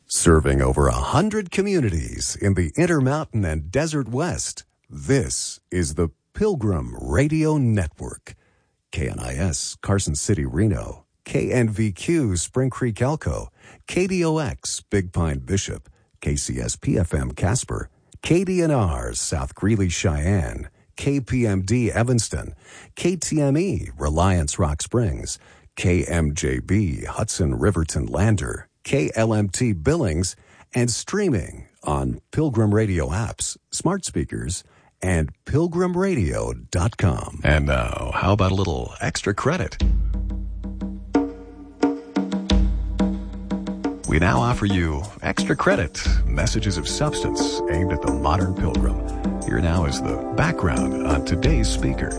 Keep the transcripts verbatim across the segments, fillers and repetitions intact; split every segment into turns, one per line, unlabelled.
Serving over a hundred communities in the Intermountain and Desert West, this is the Pilgrim Radio Network. K N I S, Carson City, Reno. K N V Q, Spring Creek, Elko. K D O X, Big Pine, Bishop. K C S P F M, Casper. K D N R, South Greeley, Cheyenne. K P M D, Evanston. K T M E, Reliance, Rock Springs. K M J B, Hudson, Riverton, Lander. K L M T, Billings. And streaming on Pilgrim Radio apps, smart speakers, and pilgrim radio dot com.
And now, how about a little extra credit? We now offer you Extra Credit, messages of substance aimed at the modern pilgrim. Here now is the background on today's speaker.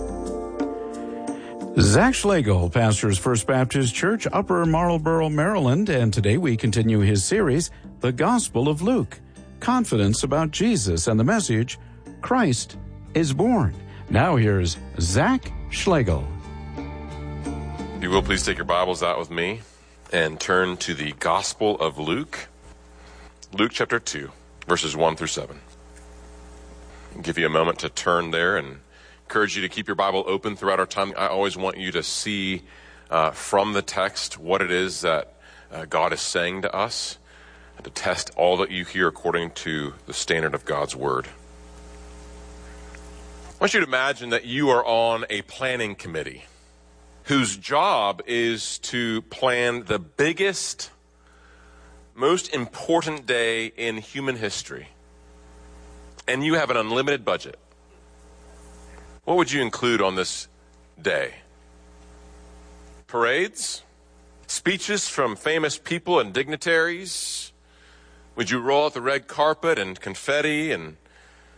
Zach Schlegel pastors First Baptist Church, Upper Marlboro, Maryland, and today we continue his series, The Gospel of Luke, Confidence about Jesus and the message, Christ is born. Now here's Zach Schlegel.
If you will, please take your Bibles out with me and turn to the Gospel of Luke, Luke chapter two, verses one through seven. I'll give you a moment to turn there and encourage you to keep your Bible open throughout our time. I always want you to see uh, from the text what it is that uh, God is saying to us, and to test all that you hear according to the standard of God's Word. I want you to imagine that you are on a planning committee whose job is to plan the biggest, most important day in human history, and you have an unlimited budget. What would you include on this day? Parades? Speeches from famous people and dignitaries? Would you roll out the red carpet and confetti and